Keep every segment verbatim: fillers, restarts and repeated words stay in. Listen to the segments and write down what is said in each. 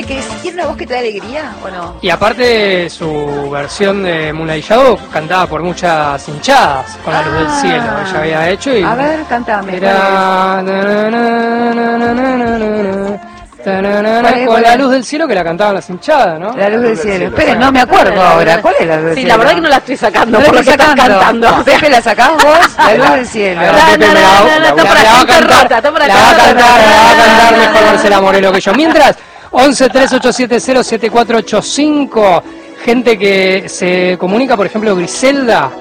que tiene una voz que te da alegría, ¿o no? Y aparte su versión de Moonlight Shadow cantaba por muchas hinchadas con la luz del Ah. cielo, ella había hecho y... A ver, cantame. Era... ¿Cuál es? Con la luz del cielo que la cantaban las hinchadas, ¿no? La luz del cielo. Esperen, no me acuerdo ahora. ¿Cuál es la luz del Sí, cielo? la verdad que no la estoy sacando No por la lo que estoy estás sacando. cantando. Pepe, ¿la sacás vos? La luz del cielo. Ahora Pepe me la va a está para la va a gente cantar, rota, está para la va a gente cantar, rota. la va a cantar mejor Marcela Morelo que yo. Mientras, once tres ocho siete cero siete cuatro ocho cinco, gente que se comunica, por ejemplo, Griselda.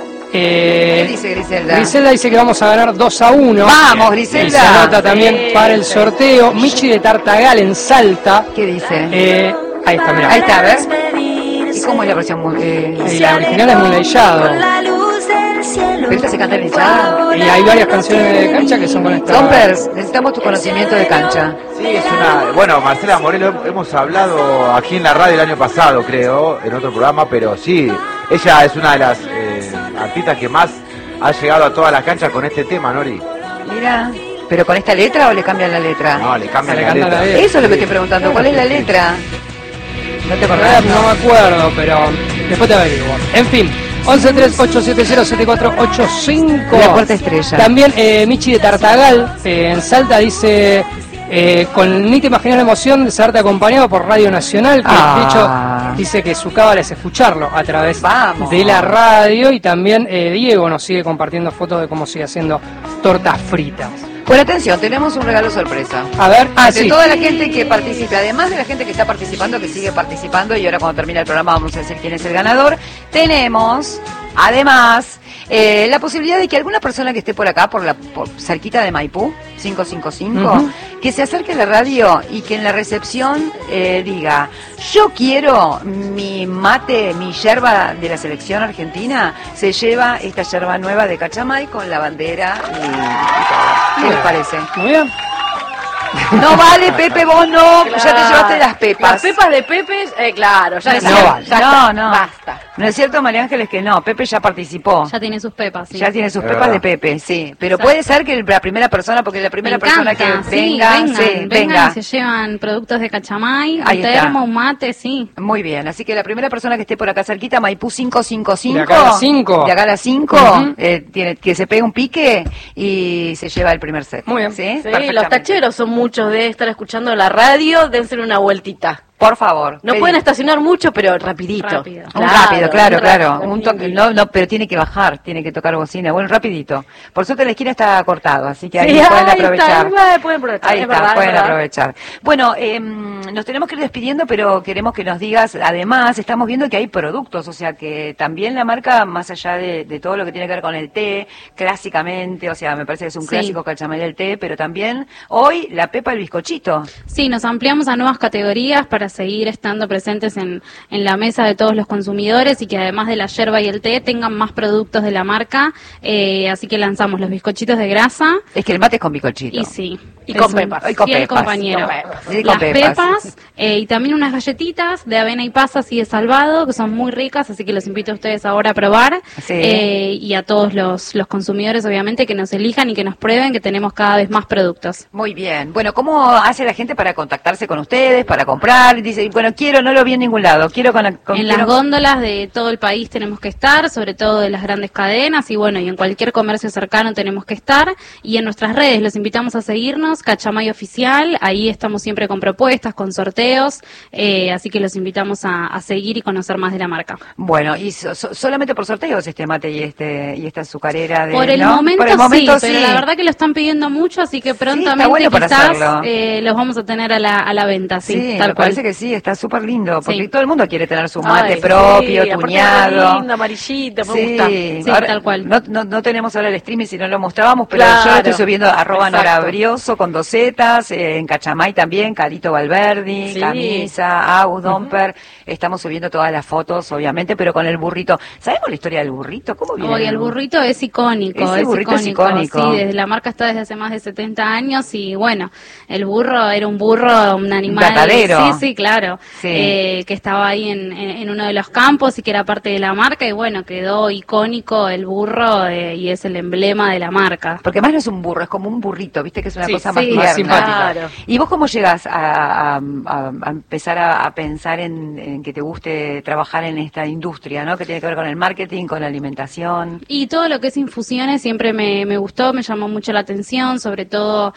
Eh, ¿Qué dice Griselda? Griselda dice que vamos a ganar dos a uno. Vamos, Y se Griselda. anota también Sí, para el sí. sorteo. Michi de Tartagal en Salta. ¿Qué dice? Eh, ahí está, mirá. Ahí está, a ver. ¿Y cómo es la versión? muy- Eh, Y la original es Moonlight Shadow. ¿Pero esta se canta en hinchada? Y hay varias canciones de cancha que son con esta. Gompers, necesitamos tu conocimiento de cancha. Sí, es una... Bueno, Marcela Morelo, hemos hablado aquí en la radio el año pasado, creo, en otro programa, pero sí, ella es una de las eh, artistas que más ha llegado a todas las canchas con este tema, Nori. Mira, ¿pero con esta letra o le cambian la letra? No, le cambian Se le la canta letra. la letra. Eso es lo que estoy preguntando. ¿Cuál es la letra? ¿No te La acordás? verdad no me acuerdo, pero después te averiguo. En fin, once tres ocho siete cero siete cuatro ocho cinco. La cuarta estrella. También eh, Michi de Tartagal, eh, en Salta, dice... Eh, con ni te imaginas la emoción de saberte acompañado por Radio Nacional, que Ah. de hecho dice que su cábala es escucharlo a través Vamos. de la radio. Y también eh, Diego nos sigue compartiendo fotos de cómo sigue haciendo tortas fritas. Bueno, atención, tenemos un regalo sorpresa. A ver, ah, de sí. toda la gente que participe, además de la gente que está participando, que sigue participando, y ahora cuando termine el programa vamos a decir quién es el ganador, tenemos, además, eh, la posibilidad de que alguna persona que esté por acá, por la por cerquita de Maipú, cinco cinco cinco, Ujú. que se acerque a la radio y que en la recepción eh, diga, yo quiero mi mate, mi yerba de la selección argentina, se lleva esta yerba nueva de Cachamay con la bandera y, y todo. ¿Qué les parece? Muy bien. No vale, Pepe, vos no, ya te Claro. llevaste las pepas. Las pepas de Pepe, eh, claro, ya No, está, no vale. ya No, está, no. basta. ¿No es cierto, María Ángeles, que no? Pepe ya participó. Ya tiene sus pepas, sí. Ya tiene sus Es pepas verdad. de Pepe, sí. Pero Exacto. puede ser que la primera persona, porque la primera Me persona encanta, que sí, venga, vengan, sí, vengan venga. y se llevan productos de Cachamay, Ahí un está. termo, un mate, sí. Muy bien, así que la primera persona que esté por acá cerquita, Maipú cinco cinco cinco. De acá a las cinco. De acá a las cinco, Ujú. eh, tiene, que se pegue un pique y se lleva el primer set. Muy bien. ¿Sí? Sí, Perfectamente. los tacheros son muchos de estar escuchando la radio, dense una vueltita. Por favor. No pedí. pueden estacionar mucho, pero rapidito. Rápido. Un rápido, claro, un claro. rápido, Un toque, sí. no, no, pero tiene que bajar, tiene que tocar bocina. Bueno, rapidito. Por suerte la esquina está cortado, así que ahí Sí, pueden ahí aprovechar. está, ahí pueden aprovechar, Ahí es está, verdad, es pueden verdad. aprovechar. Bueno, eh, nos tenemos que ir despidiendo, pero queremos que nos digas, además, estamos viendo que hay productos, o sea, que también la marca, más allá de, de todo lo que tiene que ver con el té, clásicamente, o sea, me parece que es un Sí. clásico Cachamay del té, pero también hoy la pepa el bizcochito. Sí, nos ampliamos a nuevas categorías para seguir estando presentes en, en la mesa de todos los consumidores y que además de la yerba y el té tengan más productos de la marca. Eh, así que lanzamos los bizcochitos de grasa Es que el mate es con bizcochito. y sí. Y es con un pepas. Y con fiel pepas. compañero. Con pepas. Y con Las pepas. pepas, eh, y también unas galletitas de avena y pasas y de salvado que son muy ricas, así que los invito a ustedes ahora a probar. Sí. Eh, y a todos los, los consumidores obviamente que nos elijan y que nos prueben que tenemos cada vez más productos. Muy bien. Bueno, ¿cómo hace la gente para contactarse con ustedes, para comprar? Dice, bueno, quiero, no lo vi en ningún lado. Quiero con, con En quiero- las góndolas de todo el país tenemos que estar, sobre todo de las grandes cadenas, y bueno, y en cualquier comercio cercano tenemos que estar. Y en nuestras redes los invitamos a seguirnos, Cachamay Oficial, ahí estamos siempre con propuestas, con sorteos, eh, así que los invitamos a, a seguir y conocer más de la marca. Bueno, y so- so- solamente por sorteos este mate y este y esta azucarera de, Por el, ¿no? momento, Por el momento sí, pero la verdad que lo están pidiendo mucho, así que prontamente bueno para quizás hacerlo. eh, los vamos a tener a la, a la venta, sí, Sí, tal me cual. parece que sí, está súper lindo, porque Sí. todo el mundo quiere tener su mate Ay, propio, sí, aparte tuñado. es lindo, amarillito, me Sí, gusta. Sí, ahora, tal cual. No, no, no tenemos ahora el streaming si no lo mostrábamos, pero Claro, yo lo estoy subiendo a arroba exacto. norabrioso con dos zetas, eh, en Cachamay también, Carito Valverdi, Sí. Camisa, Au, Domper. Estamos subiendo todas las fotos, obviamente, pero con el burrito. ¿Sabemos la historia del burrito? ¿Cómo viene? Hoy el burrito es icónico, Ese es burrito es icónico, icónico. sí, desde la marca está desde hace más de setenta años y bueno, el burro era un burro, un animal, Verdadero. sí, sí, claro, Sí. eh, que estaba ahí en, en, en uno de los campos y que era parte de la marca, y bueno, quedó icónico el burro eh, y es el emblema de la marca. Porque más no es un burro, es como un burrito, viste que es una Sí, cosa más sí, tierna. más simpática. Claro. ¿Y vos cómo llegas a, a- a- a empezar a, a pensar en, en que te guste trabajar en esta industria, ¿no? Que tiene que ver con el marketing, con la alimentación. Y todo lo que es infusiones siempre me, me gustó, me llamó mucho la atención, sobre todo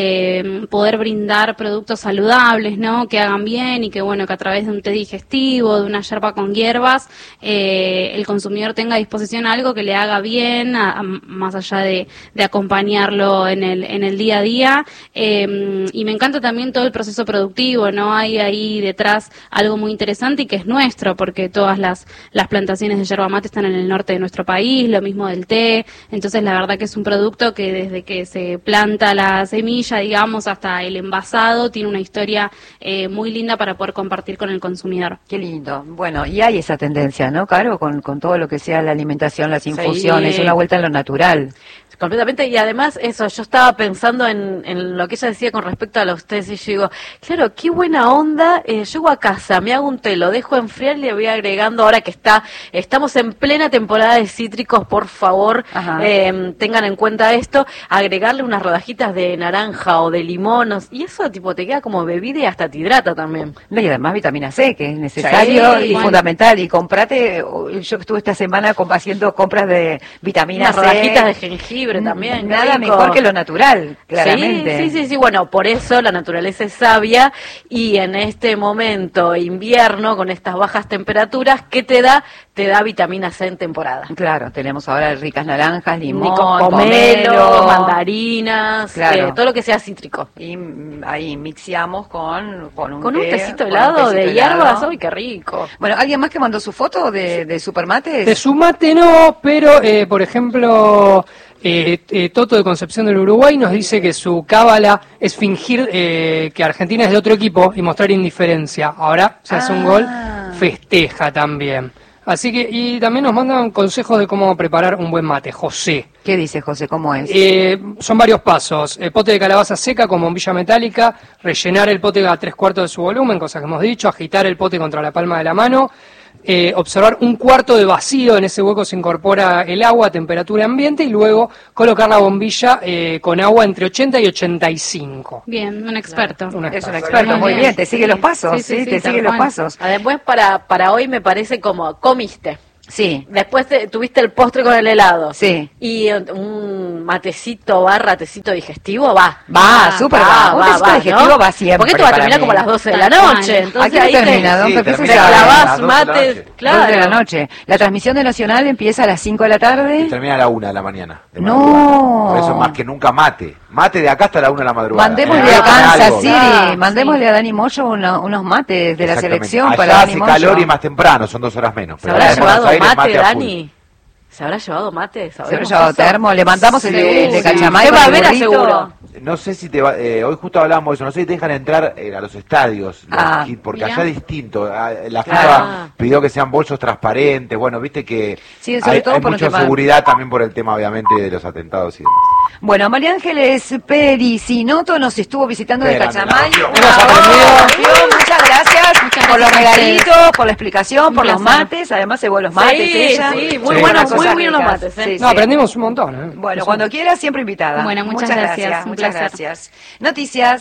eh, poder brindar productos saludables, ¿no? Que hagan bien y que, bueno, que a través de un té digestivo, de una yerba con hierbas, eh, el consumidor tenga a disposición algo que le haga bien, a- a- más allá de, de acompañarlo en el, en el día a día. Eh, y me encanta también todo el proceso productivo, ¿no? Hay ahí detrás algo muy interesante y que es nuestro, porque todas las, las plantaciones de yerba mate están en el norte de nuestro país, lo mismo del té. Entonces, la verdad que es un producto que desde que se planta la semilla, digamos, hasta el envasado, tiene una historia eh, muy linda para poder compartir con el consumidor. Qué lindo. Bueno, y hay esa tendencia, ¿no, Caro? Con, con todo lo que sea la alimentación, las infusiones, Sí. una vuelta a lo natural. Completamente, y además eso, yo estaba pensando en, en lo que ella decía con respecto a los tés, y yo digo, claro, qué buena onda, eh, llego a casa, me hago un té, lo dejo enfriar y le voy agregando, ahora que está, estamos en plena temporada de cítricos, por favor, Ajá. eh, tengan en cuenta esto, agregarle unas rodajitas de naranja o de limón, o- y eso tipo te queda como bebida y hasta te hidrata también. No, y además vitamina C, que es necesario Sí, y bueno. fundamental. Y comprate, yo estuve esta semana com- haciendo compras de vitamina Unas C. rodajitas de jengibre también. qué Nada rico. mejor que lo natural, claramente. Sí, sí, sí, sí, bueno, por eso la naturaleza es sabia y en este momento invierno con estas bajas temperaturas, ¿qué te da? Te da vitamina C en temporada. Claro, tenemos ahora ricas naranjas, limón, Nico- pomelo, pomelo, mandarinas, Claro. eh, todo lo que sea cítrico. Y mm, ahí mixeamos con, con un Con un té, tecito con un helado tecito de helado. hierbas, ¡uy, qué rico! Bueno, ¿alguien más que mandó su foto de, de Supermates? De su mate no, pero eh, por ejemplo, eh, eh, Toto de Concepción del Uruguay nos dice que su cábala es fingir eh, que Argentina es de otro equipo y mostrar indiferencia. Ahora se hace un Ah. gol, festeja también. Así que, y también nos mandan consejos de cómo preparar un buen mate. José. ¿Qué dice José? ¿Cómo es? Eh, son varios pasos. El pote de calabaza seca con bombilla metálica, rellenar el pote a tres cuartos de su volumen, cosa que hemos dicho, agitar el pote contra la palma de la mano, eh, observar un cuarto de vacío, en ese hueco se incorpora el agua a temperatura ambiente y luego colocar la bombilla eh, con agua entre ochenta y ochenta y cinco. Bien, un experto. Una Es un experta. experto, muy Bien. bien, te sigue Sí, los pasos, sí, sí, sí, sí, te tal sigue los cual. pasos. Después para, para hoy me parece como comiste. Sí, Después te- tuviste el postre con el helado. sí. Y un matecito barra tecito digestivo va. Va, súper va. Un tecito digestivo va siempre Porque esto va a para terminar mí. como a las doce de la Tal cual. noche. ¿A Entonces qué hora ahí te, termina, don Sí, Pepe? termina Se te a las clavás doce de la mates. noche. Claro. Dos de la noche. La transmisión de Nacional empieza a las cinco de la Y tarde. termina a la una de la mañana. de No. madrugada. Por eso más que nunca mate. Mate de acá hasta la una de la madrugada. Mandémosle Eh, a Kansas algo. City, Ah, mandémosle sí. a Dani Moyo una- unos mates de la Exactamente. selección Allá para Dani hace Moyo. calor y más temprano, son dos horas menos. ¿Se Pero habrá acá en Buenos llevado Aires, mate, a full. Dani? ¿Se habrá llevado mate? Se habrá ¿Sabemos llevado eso? termo, le mandamos el de, el de Sí. Cachamay ¿Qué con va a el haber, burrito. aseguro? No sé si te va, eh, hoy justo hablábamos de eso, no sé si te dejan entrar eh, a los estadios, los Ah, kits, porque mira. allá es distinto. Ah, La Claro. FIFA pidió que sean bolsos transparentes, bueno, viste que Sí, sobre hay, todo hay por el mucha tema- seguridad también por el tema, obviamente, de los atentados y demás. Bueno, María Ángeles Pericinoto nos estuvo visitando de Qué Cachamay. grande, la Una Hemos aprendido. ovación, muchas gracias Muchas por los gracias a regalitos, por la explicación, Un por los placer. mates. Además, se los mates Sí, ella. sí, muy Sí. buenos, Unas muy cosas buenos los ricas. mates, ¿eh? Sí, No, sí. aprendimos un montón. ¿eh? Bueno, Eso- cuando quieras, siempre invitada. Bueno, muchas gracias, un muchas placer. gracias. Noticias.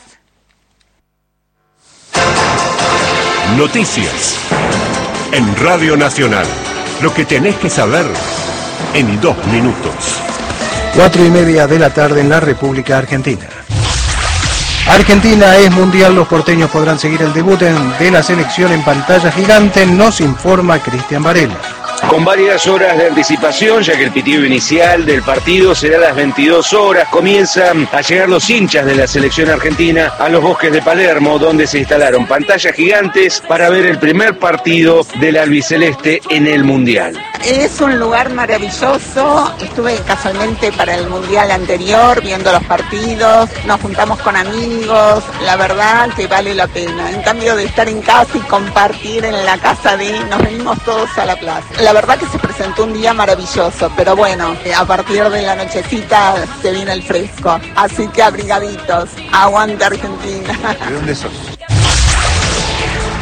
Noticias. En Radio Nacional. Lo que tenés que saber en dos minutos. Cuatro y media de la tarde en la República Argentina. Argentina es mundial, los porteños podrán seguir el debut en- de la selección en pantalla gigante, nos informa Cristian Varela. Con varias horas de anticipación, ya que el pitido inicial del partido será a las veintidós horas, comienzan a llegar los hinchas de la selección argentina a los bosques de Palermo, donde se instalaron pantallas gigantes para ver el primer partido del albiceleste en el Mundial. Es un lugar maravilloso, estuve casualmente para el mundial anterior viendo los partidos, nos juntamos con amigos, la verdad que vale la pena. En cambio de estar en casa y compartir en la casa de, nos venimos todos a la plaza. La verdad que se presentó un día maravilloso, pero bueno, a partir de la nochecita se viene el fresco, así que abrigaditos, aguante Argentina. ¿De dónde sos?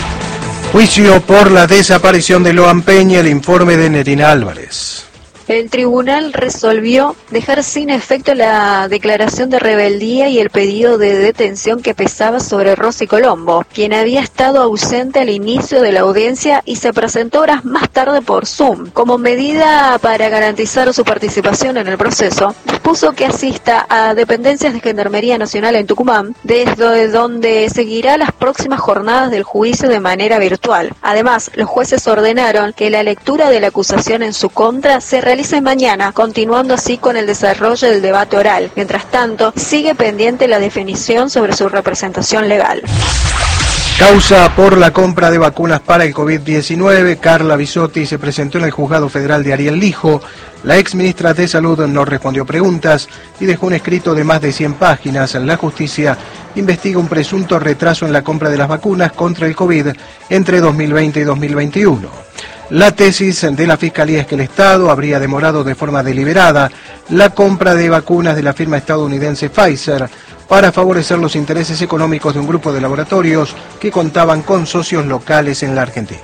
Juicio por la desaparición de Loan Peña, el informe de Nerina Álvarez. El tribunal resolvió dejar sin efecto la declaración de rebeldía y el pedido de detención que pesaba sobre Rosy Colombo, quien había estado ausente al inicio de la audiencia y se presentó horas más tarde por Zoom. Como medida para garantizar su participación en el proceso, dispuso que asista a dependencias de Gendarmería Nacional en Tucumán, desde donde seguirá las próximas jornadas del juicio de manera virtual. Además, los jueces ordenaron que la lectura de la acusación en su contra se realice mañana, continuando así con el desarrollo del debate oral. Mientras tanto, sigue pendiente la definición sobre su representación legal. Causa por la compra de vacunas para el COVID diecinueve. Carla Bisotti se presentó en el Juzgado Federal de Ariel Lijo. La exministra de Salud no respondió preguntas y dejó un escrito de más de cien páginas. La justicia investiga un presunto retraso en la compra de las vacunas contra el COVID entre dos mil veinte y dos mil veintiuno. La tesis de la Fiscalía es que el Estado habría demorado de forma deliberada la compra de vacunas de la firma estadounidense Pfizer para favorecer los intereses económicos de un grupo de laboratorios que contaban con socios locales en la Argentina.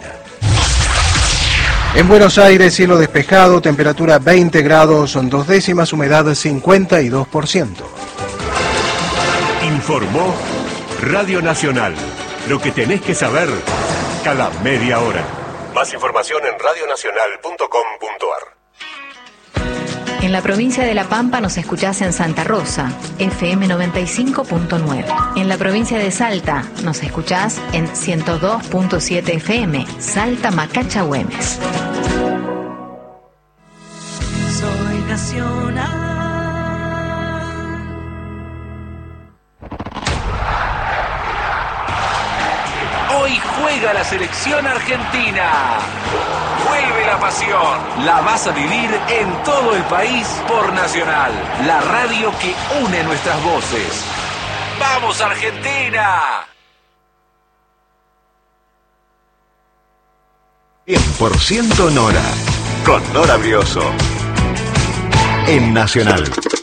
En Buenos Aires, cielo despejado, temperatura veinte grados, son dos décimas, humedad cincuenta y dos por ciento. Informó Radio Nacional. Lo que tenés que saber cada media hora. Más información en radio nacional punto com punto ar. En la provincia de La Pampa nos escuchás en Santa Rosa, F M noventa y cinco punto nueve. En la provincia de Salta nos escuchás en ciento dos punto siete F M, Salta Macacha Güemes. Soy nacional. Hoy juega la selección argentina. Vuelve la pasión. La vas a vivir en todo el país por Nacional, la radio que une nuestras voces. ¡Vamos, Argentina! cien por ciento Nora, con Nora Brioso, en Nacional.